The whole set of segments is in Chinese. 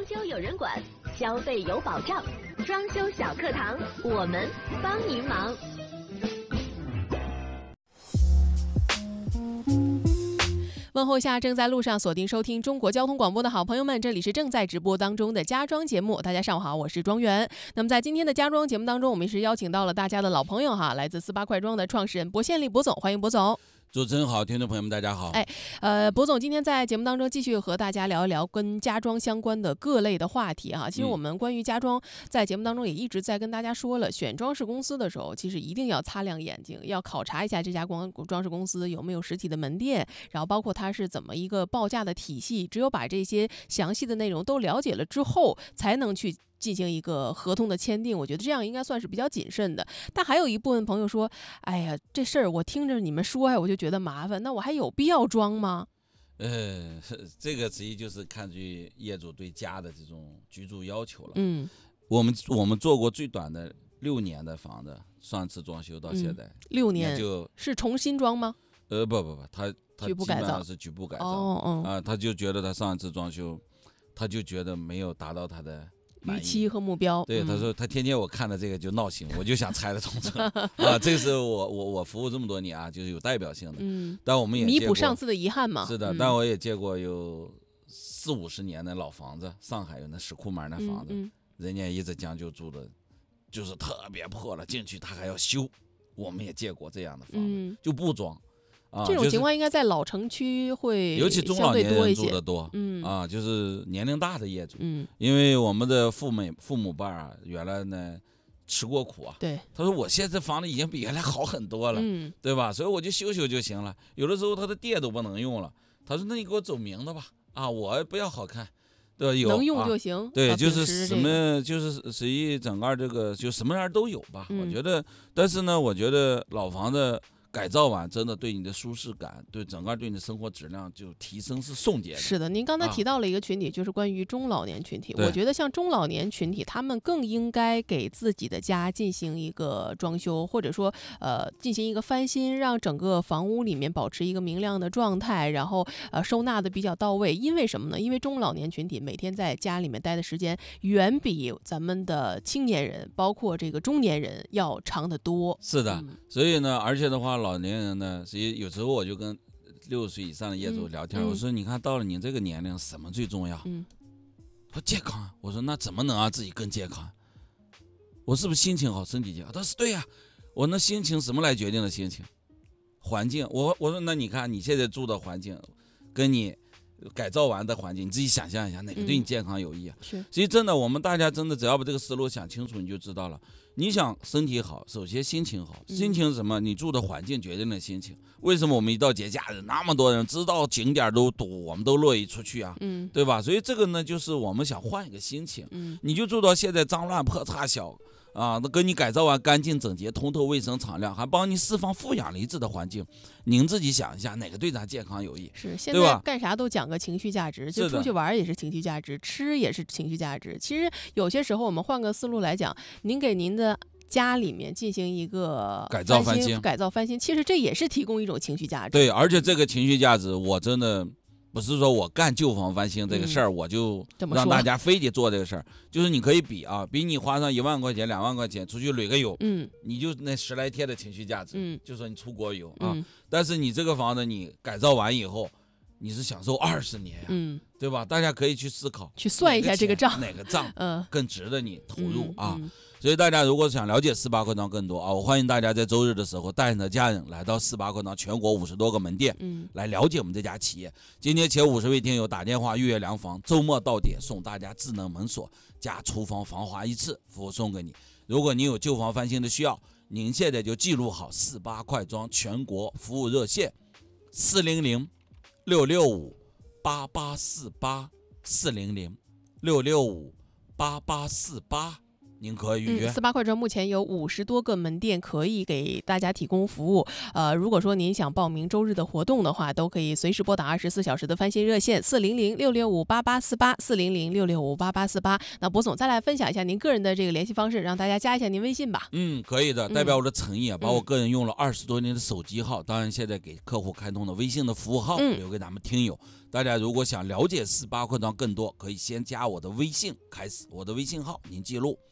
装修有人管，消费有保障。装修小课堂，我们帮您忙。 问候一下正在路上锁定收听中国交通广播的好朋友们，这里是正在直播当中的家装节目。大家上午好，我是庄园。那么在今天的家装节目当中，我们是邀请到了大家的老朋友哈，来自48快装的创始人薄宪利薄总，欢迎薄总。 主持人好，听众朋友们大家好。 薄总今天在节目当中继续和大家聊一聊跟家装相关的各类的话题哈。其实我们关于家装在节目当中也一直在跟大家说了，选装饰公司的时候，其实一定要擦亮眼睛，要考察一下这家装饰公司有没有实体的门店，然后包括它是怎么一个报价的体系。只有把这些详细的内容都了解了之后，才能去进行一个合同的签订，我觉得这样应该算是比较谨慎的。但还有一部分朋友说，哎呀，这事儿我听着你们说呀，我就觉得麻烦，那我还有必要装吗？ 这个实际就是看据业主对家的这种居住要求了。我们做过最短的6年的房子，上次装修到现在 6年， 就是重新装吗？ 不，他局部改造是局部改造。他就觉得他上一次装修，他就觉得没有达到他的预期和目标。 对，他说他天天我看到这个就闹心，我就想拆了重整啊。这个是我服务这么多年啊，就是有代表性的。但我们也弥补上次的遗憾嘛。 是的，但我也见过有40-50年的老房子，上海有那石库门的房子，人家一直将就住的，就是特别破了，进去他还要修。我们也见过这样的房子，就不装。 这种情况应该在老城区会尤其中老年人住的多，就是年龄大的业主，因为我们的父母辈啊，原来呢吃过苦啊， 对， 他说我现在房子已经比原来好很多了，对吧？所以我就修就行了，有的时候他的电都不能用了，他说那你给我走明的吧，我不要好看，对吧？有能用就行， 对，就是什么，就是实际整个这个就什么样都有吧，我觉得，但是呢，我觉得老房子改造完真的对你的舒适感，对整个对你的生活质量就提升是送节的。 是的，您刚才提到了一个群体，就是关于中老年群体。我觉得像中老年群体，他们更应该给自己的家进行一个装修，或者说进行一个翻新，让整个房屋里面保持一个明亮的状态，然后收纳的比较到位。因为什么呢？因为中老年群体每天在家里面待的时间远比咱们的青年人，包括这个中年人要长得多。 是的，所以呢，而且的话，老年人呢，所以有时候我就跟60岁以上的业主聊天，我说你看到了你这个年龄什么最重要？他说健康。我说那怎么能让自己更健康？我是不是心情好身体健康？他说对呀。我那心情什么来决定的心情？环境。我说那你看你现在住的环境跟你改造完的环境，你自己想象一下哪个对你健康有益啊？ 是。 所以真的我们大家真的只要把这个思路想清楚，你就知道了。你想身体好，首先心情好。心情是什么？你住的环境决定了心情。为什么我们一到节假日那么多人知道景点都堵，我们都乐意出去啊？对吧？所以这个呢，就是我们想换一个心情。你就住到现在脏乱破差小那跟你改造完干净整洁通透卫生敞亮，还帮你释放负氧离子的环境，您自己想一下哪个对咱健康有益？ 是，现在干啥都讲个情绪价值，就出去玩也是情绪价值，吃也是情绪价值。其实有些时候我们换个思路来讲，您给您的家里面进行一个改造翻新，其实这也是提供一种情绪价值。 对，而且这个情绪价值，我真的不是说我干旧房翻新这个事儿，我就让大家非得做这个事儿，就是你可以比你花上1万块钱、2万块钱出去旅个游，你就那10来天的情绪价值，就说你出国游但是你这个房子你改造完以后，你是享受20年呀，对吧？大家可以去思考， 去算一下这个账， 哪个账更值得你投入所以大家如果想了解48快装更多我欢迎大家在周日的时候带你的家人来到48快装全国50多个门店，来了解我们这家企业。今天前50位听友打电话预约量房，周末到点送大家智能门锁加厨房防滑1次服务送给你。如果您有旧房翻新的需要，您现在就记录好48快装全国服务热线400-665-8848 400-665-8848 您可以预约。 4·8快装目前有50多个门店可以给大家提供服务。如果说您想报名周日的活动的话，都可以随时拨打24小时的翻新热线400-665-8848，400-665-8848。那博总再来分享一下您个人的这个联系方式，让大家加一下您微信吧。 可以的，代表我的诚意啊，把我个人用了20多年的手机号，当然现在给客户开通的微信的服务号留给咱们听友。大家如果想了解4·8快装更多，可以先加我的微信开始，我的微信号您记录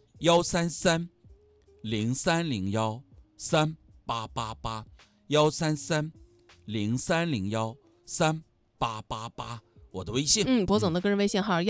133-0301-3888，133-0301-3888，我的微信。 博总的个人微信号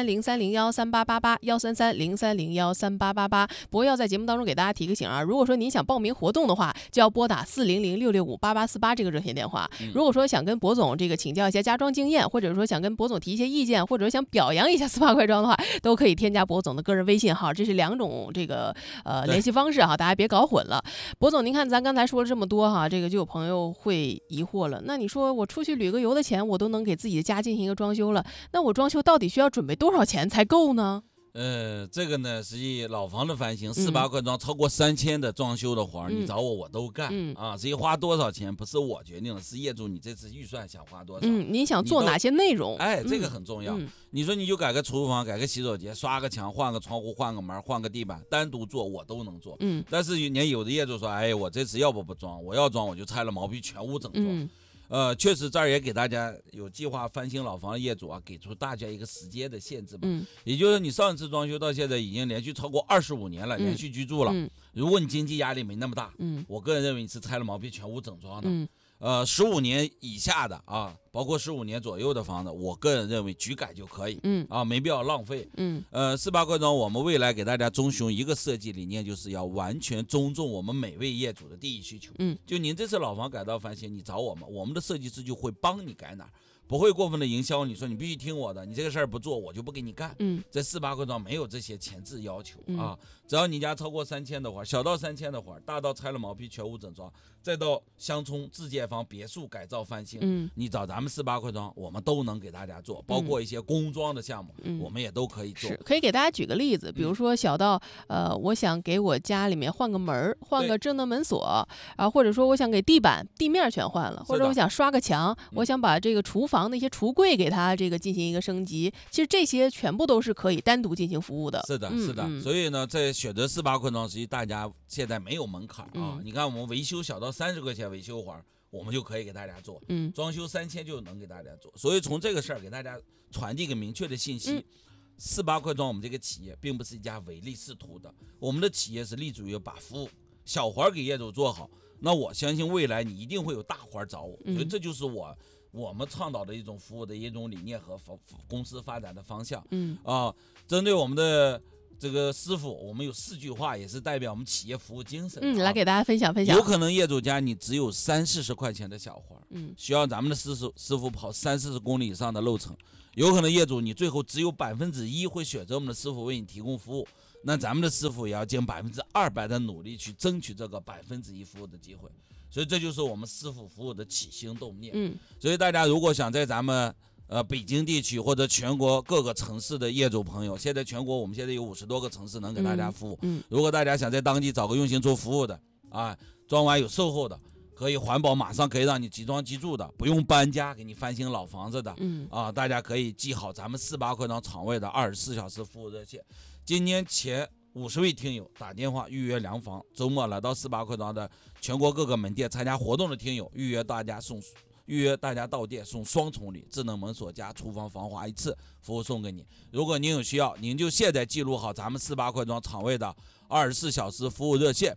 133-0301-3888，133-0301-3888。不过要在节目当中给大家提个醒啊，如果说您想报名活动的话，就要拨打400-665-8848这个热线电话。如果说想跟博总这个请教一些家装经验，或者说想跟博总提一些意见，或者说想表扬一下4·8快装的话，都可以添加博总的个人微信号，这是2种这个联系方式哈，大家别搞混了。博总，您看咱刚才说了这么多哈，这个就有朋友会疑惑了，那你说我出去旅个游的钱，我都能给自己的家进行一个装修了，那我装修到底需要准备多少钱才够呢？ 这个呢，实际老房子翻新4·8快装超过3000的装修的活你找我都干啊。至于花多少钱，不是我决定的，是业主你这次预算想花多少。 您想做哪些内容？ 这个很重要。你说你就改个厨房，改个洗手间，刷个墙，换个窗户，换个门，换个地板，单独做我都能做。但是年有的业主说，我这次要不装，我要装我就拆了毛坯全屋整装。确实这儿也给大家有计划翻新老房的业主啊，给出大家一个时间的限制吧。也就是你上一次装修到现在已经连续超过25年了，连续居住了。如果你经济压力没那么大，我个人认为你是拆了毛坯全屋整装的。15年以下的啊，包括15年左右的房子，我个人认为局改就可以。没必要浪费。4·8快装我们未来给大家遵循一个设计理念，就是要完全尊重我们每位业主的第一需求。就您这次老房改造翻新，你找我们，我们的设计师就会帮你改哪儿，不会过分的营销你，说你必须听我的，你这个事儿不做我就不给你干。在4·8快装没有这些前置要求啊，只要你家超过3000的活，小到3000的活，大到拆了毛坯全屋整装，再到乡村自建房别墅改造翻新，你找咱们4·8快装我们都能给大家做，包括一些工装的项目我们也都可以做。 是可以给大家举个例子，比如说小到我想给我家里面换个门，换个智能门锁啊，或者说我想给地面全换了，或者我想刷个墙，我想把这个厨房的一些橱柜给它这个进行一个升级，其实这些全部都是可以单独进行服务的。 是的，是的。所以呢，在选择4·8快装，实际大家现在没有门槛啊。你看我们维修小到30块钱维修活，我们就可以给大家做。装修3000就能给大家做。所以从这个事儿给大家传递一个明确的信息。4·8快装我们这个企业并不是一家唯利是图的，我们的企业是立足于把服务小活给业主做好。那我相信未来你一定会有大活找我，所以这就是我们倡导的一种服务的一种理念和公司发展的方向。针对我们的这个师傅，我们有4句话，也是代表我们企业服务精神。 来给大家分享分享。 有可能业主家你只有30-40块钱的小活，需要咱们的师傅跑30-40公里以上的路程。有可能业主你最后只有1%会选择我们的师傅为你提供服务，那咱们的师傅也要尽200%的努力去争取这个1%服务的机会。所以这就是我们师傅服务的起心动念。所以大家如果想在咱们北京地区或者全国各个城市的业主朋友，现在全国我们现在有50多个城市能给大家服务。如果大家想在当地找个用心做服务的啊，装完有售后的，可以环保马上可以让你即装即住的，不用搬家给你翻新老房子的大家可以记好咱们4·8快装场外的24小时服务热线。今年前50位听友打电话预约良房，周末来到4·8快装的全国各个门店参加活动的听友，预约大家到店送双重礼，智能门锁加厨房防滑1次服务送给你。如果您有需要，您就现在记录好咱们4·8快装场外的24小时服务热线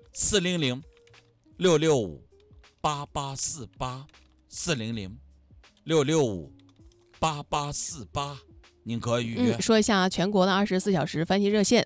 400-665-8848，400-665-8848，您可以预约。 说一下全国的24小时翻新热线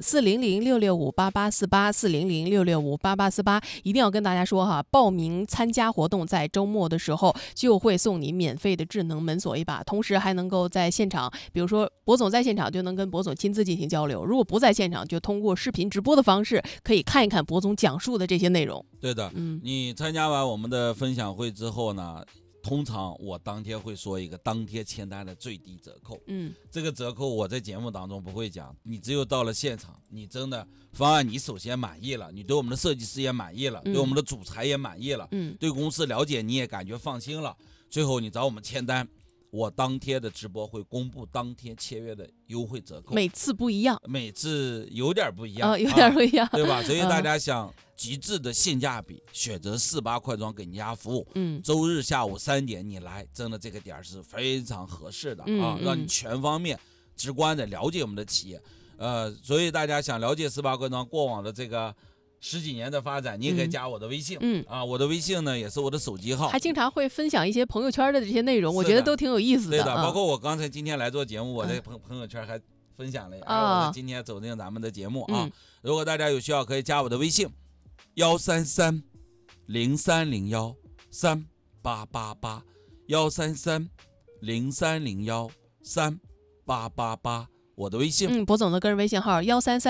400-665-8848，400-665-8848，一定要跟大家说哈，报名参加活动在周末的时候就会送你免费的智能门锁一把，同时还能够在现场，比如说博总在现场就能跟博总亲自进行交流，如果不在现场就通过视频直播的方式可以看一看博总讲述的这些内容。 对的，你参加完我们的分享会之后呢， 通常我当天会说一个当天签单的最低折扣。这个折扣我在节目当中不会讲，你只有到了现场，你真的方案你首先满意了，你对我们的设计师也满意了，对我们的主材也满意了，对公司了解你也感觉放心了，最后你找我们签单，我当天的直播会公布当天签约的优惠折扣， 每次不一样， 每次有点不一样， 有点不一样， 对吧？所以大家想极致的性价比，选择48快装给你家服务。周日下午3点你来，真的这个点是非常合适的啊，让你全方面直观的了解我们的企业。所以大家想了解48快装过往的这个10几年的发展，你也可以加我的微信。我的微信呢也是我的手机号， 还经常会分享一些朋友圈的这些内容，我觉得都挺有意思的。 对的，包括我刚才今天来做节目，我在朋友圈还分享了我今天走进咱们的节目啊。如果大家有需要，可以加我的微信13303013888，13303013888，我的微信。 博总的个人微信号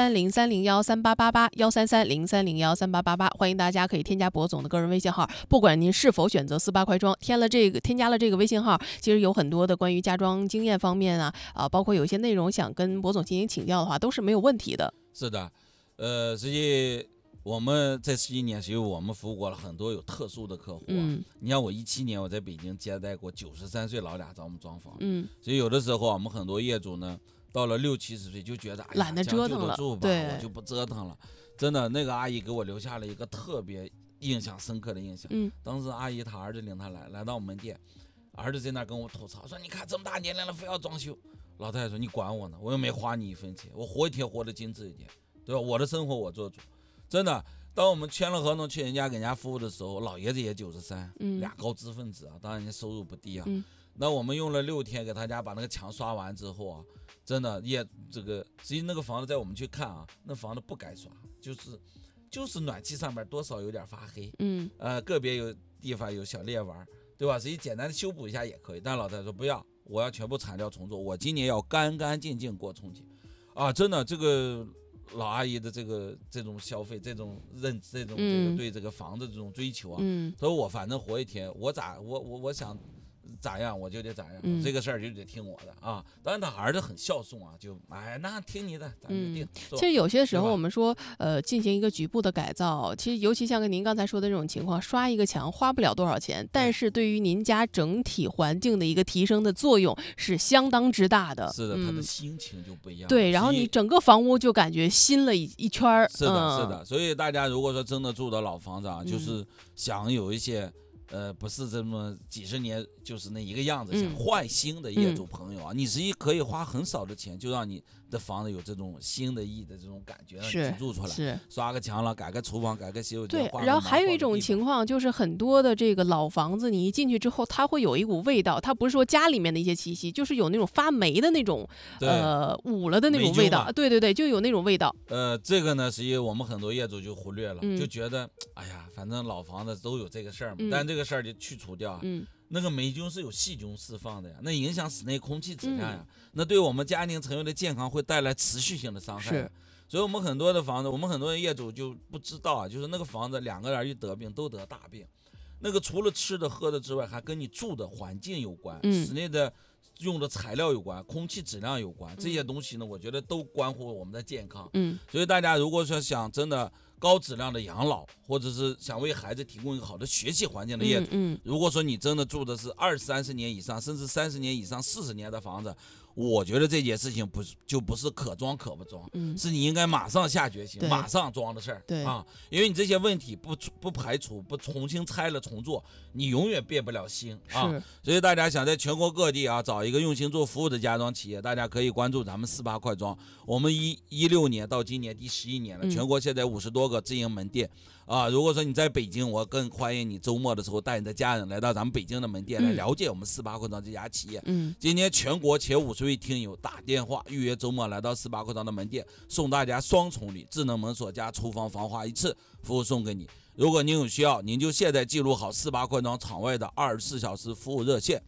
13303013888，13303013888，欢迎大家可以添加博总的个人微信号。不管您是否选择48快装，添加了这个微信号，其实有很多的关于家装经验方面包括有一些内容想跟博总进行请教的话，都是没有问题的。 是的，实际我们这11年，其实我们服务过了很多有特殊的客户你像我17年我在北京接待过93岁老俩找我们装房，所以有的时候我们很多业主呢，到了60、70岁就觉得懒得折腾了， 对，我就不折腾了。真的，那个阿姨给我留下了一个特别印象深刻的印象。当时阿姨她儿子领她来到我们门店，儿子在那跟我吐槽说：“你看这么大年龄了，非要装修。”老太太说：“你管我呢，我又没花你1分钱，我活一天活得精致一点，对吧？我的生活我做主。”真的，当我们签了合同去人家给人家服务的时候，老爷子也93，俩高知分子当然人家收入不低那我们用了6天给他家把那个墙刷完之后真的实际那个房子在我们去看那房子不该刷，就是暖气上面多少有点发黑，个别有地方有小裂纹，对吧？实际简单的修补一下也可以，但老太太说不要，我要全部铲掉重做，我今年要干干净净过春节真的这个。老阿姨的这种消费，这种对这个房子这种追求所以我反正活一天，我想咋样我就得咋样，这个事儿就得听我的当然他儿子很孝顺就那听你的，咱们就定。 其实有些时候我们说进行一个局部的改造，其实尤其像您刚才说的这种情况，刷一个墙花不了多少钱，但是对于您家整体环境的一个提升的作用是相当之大的。 是的，他的心情就不一样。 对，然后你整个房屋就感觉新了一圈儿。 是的，所以大家如果说真的住的老房子就是想有一些不是这么几十年就是那一个样子，想换新的业主朋友你实际可以花很少的钱，就让你的房子有这种新的意的这种感觉，让你居住出来，刷个墙了，改个厨房，改个洗手间。 对，然后还有一种情况就是很多的这个老房子，你一进去之后，它会有一股味道，它不是说家里面的一些气息，就是有那种发霉的那种捂了的那种味道。对，就有那种味道。 这个呢，实际我们很多业主就忽略了，就觉得哎呀，反正老房子都有这个事儿嘛，但这个事儿就去除掉那个霉菌是有细菌释放的呀，那影响室内空气质量呀，那对我们家庭成员的健康会带来持续性的伤害。所以我们很多的房子，我们很多业主就不知道就是那个房子2个人一得病都得大病，那个除了吃的喝的之外，还跟你住的环境有关，室内的用的材料有关，空气质量有关，这些东西呢，我觉得都关乎我们的健康。所以大家如果说想真的高质量的养老，或者是想为孩子提供一个好的学习环境的业主，如果说你真的住的是20、30年以上，甚至30年以上、40年的房子，我觉得这件事情不是可装可不装，是你应该马上下决心，马上装的事儿。因为你这些问题不排除，不重新拆了重做，你永远变不了新所以大家想在全国各地找一个用心做服务的家装企业，大家可以关注咱们48快装。我们16年到今年第11年了，全国现在50多个自营门店如果说你在北京，我更欢迎你周末的时候带你的家人来到咱们北京的门店来了解我们48快装这家企业。今年全国前50位听友打电话预约周末来到48快装的门店，送大家双重礼，智能门锁加厨房防滑1次服务送给你。如果您有需要，您就现在记录好48快装场外的24小时服务热线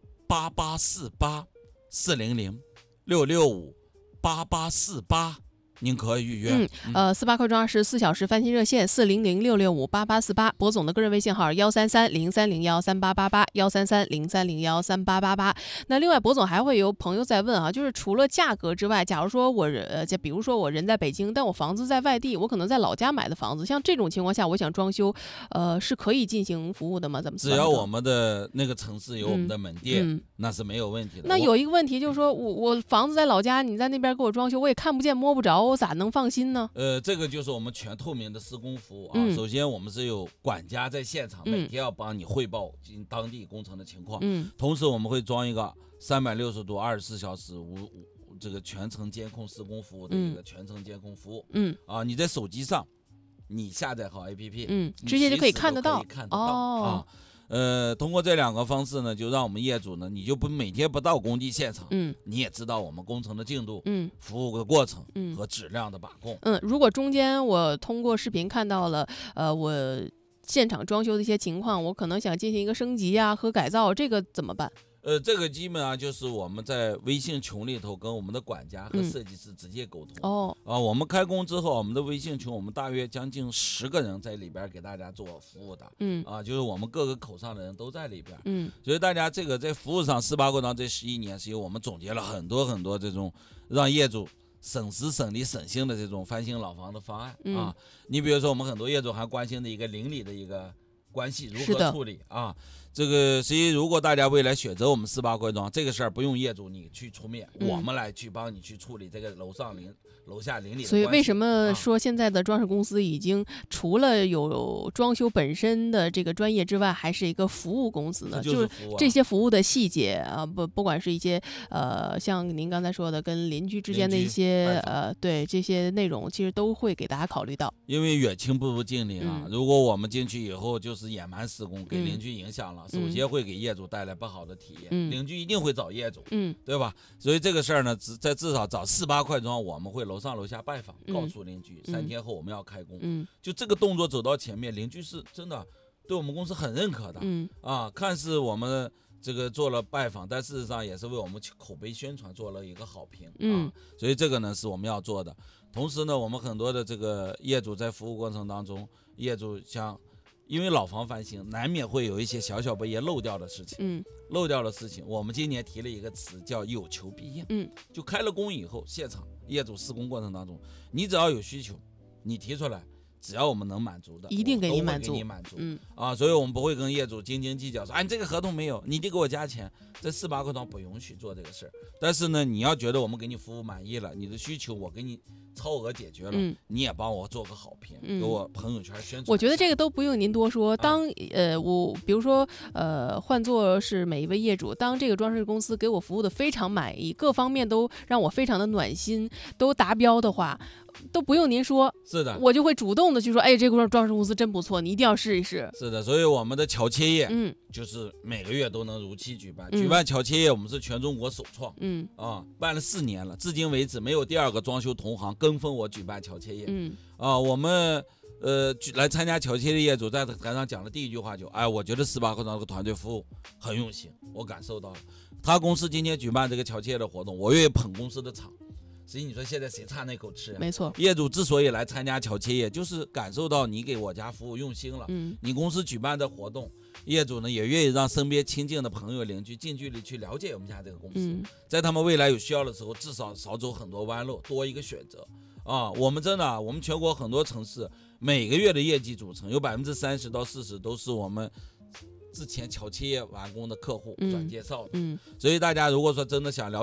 400-665-8848，400-665-8848， 您可以预约。 4·8快装24小时翻新热线40066658848，博总的个人微信号13303013888，13303013888。那另外，博总还会有朋友在问啊，就是除了价格之外，假如说比如说我人在北京，但我房子在外地，我可能在老家买的房子，像这种情况下，我想装修，是可以进行服务的吗？怎么？ 只要我们的那个城市有我们的门店，那是没有问题的。 那有一个问题就是说，我房子在老家，你在那边给我装修，我也看不见摸不着，我咋能放心呢？ 这个就是我们全透明的施工服务啊。首先，我们是有管家在现场，每天要帮你汇报当地工程的情况。同时我们会装一个360度24小时这个全程监控施工服务的一个全程监控服务。你在手机上你下载好 APP， 直接就可以看得到。 通过这2个方式呢，就让我们业主呢，你就每天不到工地现场，你也知道我们工程的进度，服务的过程，和质量的把控。 如果中间我通过视频看到了，我现场装修的一些情况，我可能想进行一个升级啊和改造，这个怎么办？ 这个基本上就是我们在微信群里头跟我们的管家和设计师直接沟通。我们开工之后，我们的微信群我们大约将近10个人在里边给大家做服务的。就是我们各个口上的人都在里边。所以大家这个在服务上4·8快装这11年，是由我们总结了很多很多这种让业主省时省力省心的这种翻新老房的方案啊。你比如说，我们很多业主还关心的一个邻里的一个关系如何处理啊？这个所以如果大家未来选择我们4·8快装，这个事儿不用业主你去出面，我们来去帮你去处理这个楼下邻里的关系。 所以为什么说现在的装饰公司已经除了有装修本身的这个专业之外，还是一个服务公司呢？ 就是这些服务的细节啊，不管是一些像您刚才说的跟邻居之间的一些对这些内容，其实都会给大家考虑到。 因为远亲不如近邻啊，如果我们进去以后就是野蛮施工，给邻居影响了。首先会给业主带来不好的体验，邻居一定会找业主，对吧？所以这个事儿呢，至少找4·8快装，我们会楼上楼下拜访，告诉邻居3天后我们要开工。就这个动作走到前面，邻居是真的对我们公司很认可的。看似我们这个做了拜访，但事实上也是为我们口碑宣传做了一个好评。所以这个呢是我们要做的。同时呢，我们很多的这个业主在服务过程当中，业主因为老房翻新，难免会有一些小不也漏掉的事情。我们今年提了一个词叫有求必应。就开了工以后，现场业主施工过程当中，你只要有需求，你提出来，只要我们能满足的， 一定给你满足。 所以我们不会跟业主斤斤计较，说你这个合同没有，你得给我加钱。在4·8快装不允许做这个事儿。但是呢，你要觉得我们给你服务满意了，你的需求我给你超额解决了，你也帮我做个好评，给我朋友圈宣传。 我觉得这个都不用您多说。当我比如说换作是每一位业主，当这个装饰公司给我服务的非常满意，各方面都让我非常的暖心，都达标的话，都不用您说， 是的， 我就会主动的去说，这个装饰公司真不错，你一定要试一试。 是的，所以我们的乔切业，就是每个月都能如期举办。举办乔切业，我们是全中国首创。办了4年了，至今为止没有第2个装修同行跟风我举办乔切业。我们来参加乔切的业主在台上讲的第一句话我觉得4·8快装这个团队服务很用心，我感受到了。他公司今天举办这个乔切的活动，我愿意捧公司的场。所以你说现在谁差那口吃？ 没错， 业主之所以来参加乔切业，就是感受到你给我家服务用心了。你公司举办的活动，业主呢也愿意让身边亲近的朋友邻居近距离去了解我们家这个公司，在他们未来有需要的时候，至少少走很多弯路，多一个选择。我们真的，我们全国很多城市每个月的业绩组成有30%到40%都是我们之前乔切业完工的客户转介绍的。所以大家如果说真的想了解